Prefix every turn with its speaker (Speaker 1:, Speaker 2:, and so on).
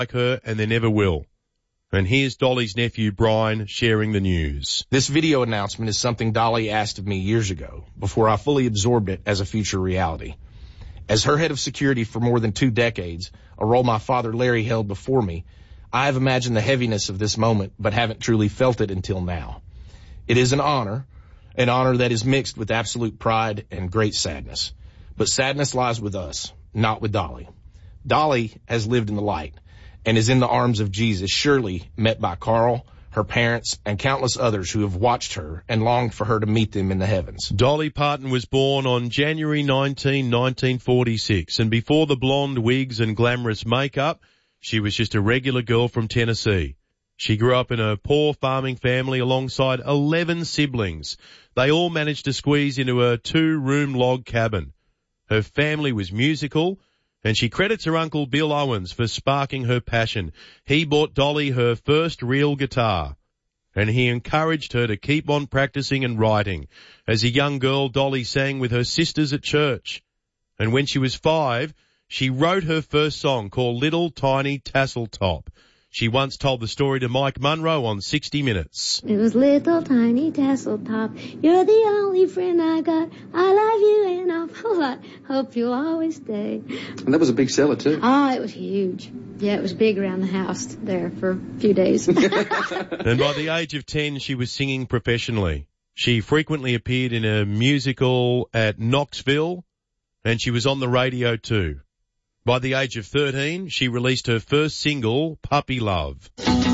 Speaker 1: like her, and there never will. And here's Dolly's nephew, Brian, sharing the news.
Speaker 2: This video announcement is something Dolly asked of me years ago, before I fully absorbed it as a future reality. As her head of security for more than 2 decades, a role my father Larry held before me, I have imagined the heaviness of this moment, but haven't truly felt it until now. It is an honor that is mixed with absolute pride and great sadness. But sadness lies with us, not with Dolly. Dolly has lived in the light and is in the arms of Jesus, surely met by Carl, her parents, and countless others who have watched her and longed for her to meet them in the heavens.
Speaker 1: Dolly Parton was born on January 19, 1946, and before the blonde wigs and glamorous makeup, she was just a regular girl from Tennessee. She grew up in a poor farming family alongside 11 siblings. They all managed to squeeze into a 2-room log cabin. Her family was musical, and she credits her uncle Bill Owens for sparking her passion. He bought Dolly her first real guitar, and he encouraged her to keep on practicing and writing. As a young girl, Dolly sang with her sisters at church, and when she was 5, she wrote her first song called Little Tiny Tassel Top. She once told the story to Mike Munro on 60 Minutes.
Speaker 3: It was little tiny tassel top. You're the only friend I got. I love you and I hope you'll always stay.
Speaker 4: And that was a big seller too.
Speaker 3: Oh, it was huge. Yeah, it was big around the house there for a few days.
Speaker 1: And by the age of 10, she was singing professionally. She frequently appeared in a musical at Knoxville, and she was on the radio too. By the age of 13, she released her first single, Puppy Love.